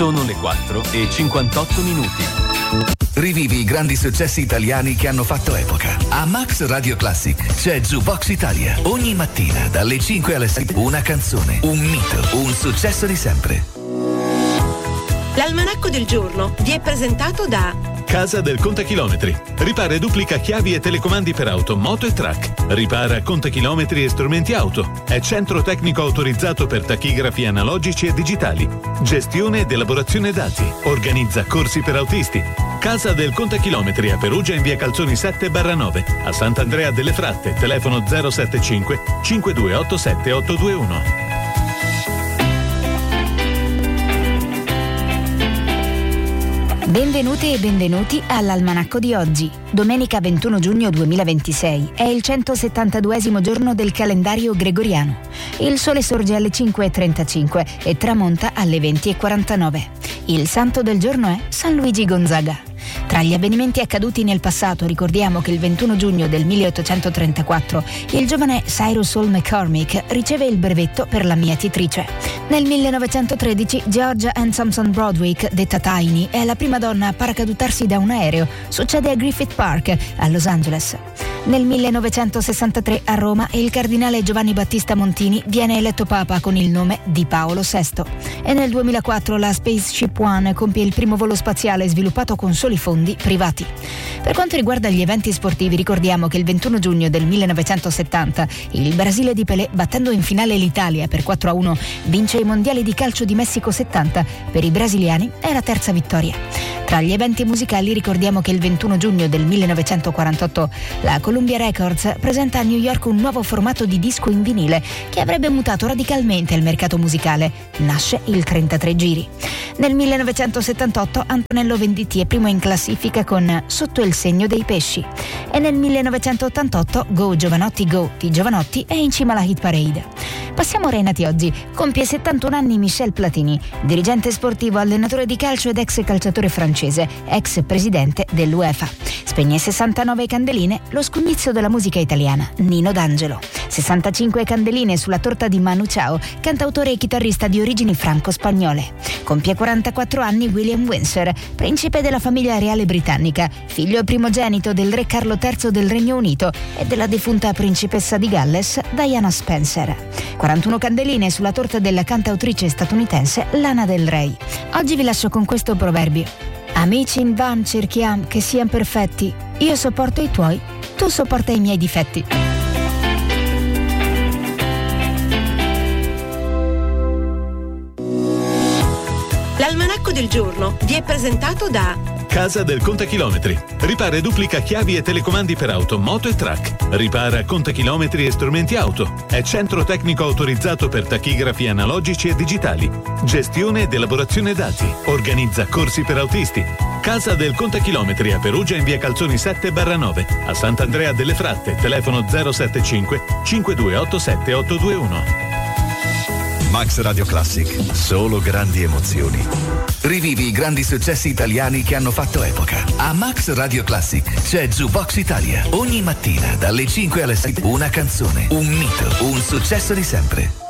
Sono le 4:58. Rivivi i grandi successi italiani che hanno fatto epoca. A Max Radio Classic c'è Jukebox Italia. Ogni mattina dalle 5 alle 6 una canzone, un mito, un successo di sempre. L'almanacco del giorno vi è presentato da Casa del Contachilometri. Ripara e duplica chiavi e telecomandi per auto, moto e track. Ripara contachilometri e strumenti auto. È centro tecnico autorizzato per tachigrafi analogici e digitali. Gestione ed elaborazione dati. Organizza corsi per autisti. Casa del Contachilometri a Perugia in via Calzoni 7/9. A Sant'Andrea delle Fratte, telefono 075 5287 821. Benvenute e benvenuti all'Almanacco di oggi. Domenica 21 giugno 2026 è il 172esimo giorno del calendario gregoriano. Il sole sorge alle 5:35 e tramonta alle 20:49. Il santo del giorno è San Luigi Gonzaga. Tra gli avvenimenti accaduti nel passato ricordiamo che il 21 giugno del 1834 il giovane Cyrus Hall McCormick riceve il brevetto per la mietitrice. Nel 1913 Georgia Ann Thompson Broadwick, detta Tiny, è la prima donna a paracadutarsi da un aereo. Succede a Griffith Park, a Los Angeles. Nel 1963 a Roma il cardinale Giovanni Battista Montini viene eletto papa con il nome di Paolo VI. E nel 2004 la Spaceship One compie il primo volo spaziale sviluppato con soli fondi privati. Per quanto riguarda gli eventi sportivi ricordiamo che il 21 giugno del 1970 il Brasile di Pelé, battendo in finale l'Italia per 4-1, vince i mondiali di calcio di Messico 70. Per i brasiliani è la terza vittoria. Tra gli eventi musicali ricordiamo che il 21 giugno del 1948 la Columbia Records presenta a New York un nuovo formato di disco in vinile che avrebbe mutato radicalmente il mercato musicale. Nasce il 33 giri. Nel 1978 Antonello Venditti è primo in classifica con Sotto il segno dei pesci. E nel 1988 Go Giovanotti Go di Giovanotti è in cima alla hit parade. Passiamo ora ai nati oggi. Compie 71 anni Michel Platini, dirigente sportivo, allenatore di calcio ed ex calciatore francese, ex presidente dell'UEFA. Spegne 69 candeline lo scugnizzo della musica italiana, Nino D'Angelo. 65 candeline sulla torta di Manu Chao, cantautore e chitarrista di origini franco-spagnole. Compie 44 anni William Windsor, principe della famiglia reale britannica, figlio e primogenito del re Carlo III del Regno Unito e della defunta principessa di Galles Diana Spencer. 41 candeline sulla torta della cantautrice statunitense Lana Del Rey. Oggi vi lascio con questo proverbio: amici in van cerchiam che siano perfetti, io sopporto i tuoi, tu sopporta i miei difetti. L'almanacco del giorno vi è presentato da Casa del Contachilometri. Ripara e duplica chiavi e telecomandi per auto, moto e track. Ripara contachilometri e strumenti auto. È centro tecnico autorizzato per tachigrafi analogici e digitali. Gestione ed elaborazione dati. Organizza corsi per autisti. Casa del Contachilometri a Perugia in via Calzoni 7/9. A Sant'Andrea delle Fratte, telefono 075 5287 821. Max Radio Classic, solo grandi emozioni. Rivivi i grandi successi italiani che hanno fatto epoca. A Max Radio Classic c'è Jukebox Italia. Ogni mattina dalle 5 alle 6 una canzone, un mito, un successo di sempre.